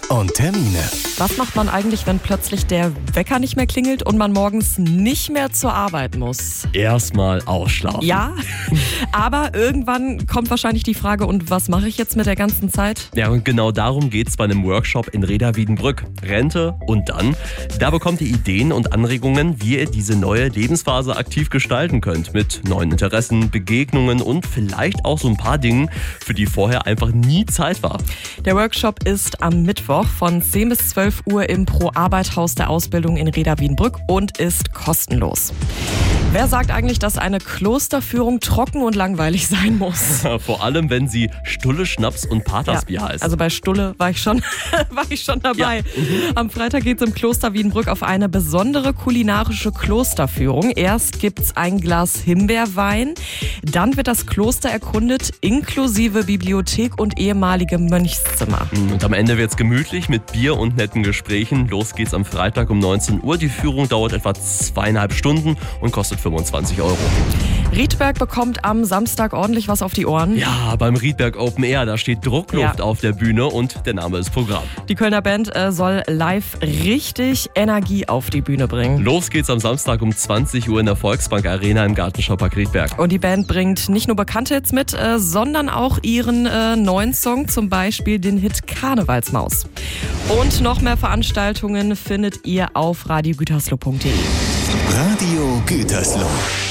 und Termine. Was macht man eigentlich, wenn plötzlich der Wecker nicht mehr klingelt und man morgens nicht mehr zur Arbeit muss? Erstmal ausschlafen. Ja, aber irgendwann kommt wahrscheinlich die Frage, und was mache ich jetzt mit der ganzen Zeit? Ja, und genau darum geht's bei einem Workshop in Reda-Wiedenbrück. Rente und dann. Da bekommt ihr Ideen und Anregungen, wie ihr diese neue Lebensphase aktiv gestalten könnt. Mit neuen Interessen, Begegnungen und vielleicht auch so ein paar Dingen, für die vorher einfach nie Zeit war. Der Workshop ist am Mittwoch von 10 bis 12 Uhr im Pro-Arbeit-Haus der Ausbildung in Reda-Wiedenbrück und ist kostenlos. Wer sagt eigentlich, dass eine Klosterführung trocken und langweilig sein muss? Vor allem, wenn sie Stulle, Schnaps und Patersbier heißt. Also bei Stulle war ich schon dabei. Ja. Am Freitag geht es im Kloster Wiedenbrück auf eine besondere kulinarische Klosterführung. Erst gibt es ein Glas Himbeerwein, dann wird das Kloster erkundet, inklusive Bibliothek und ehemalige Mönchszimmer. Und am Ende wird's gemütlich mit Bier und netten Gesprächen. Los geht's am Freitag um 19 Uhr. Die Führung dauert etwa 2,5 Stunden und kostet 25 €. Riedberg bekommt am Samstag ordentlich was auf die Ohren. Ja, beim Riedberg Open Air, da steht Druckluft auf der Bühne und der Name ist Programm. Die Kölner Band soll live richtig Energie auf die Bühne bringen. Los geht's am Samstag um 20 Uhr in der Volksbank Arena im Gartenschaupark Riedberg. Und die Band bringt nicht nur bekannte Hits mit, sondern auch ihren neuen Song, zum Beispiel den Hit Karnevalsmaus. Und noch mehr Veranstaltungen findet ihr auf radiogütersloh.de. Radio Gütersloh.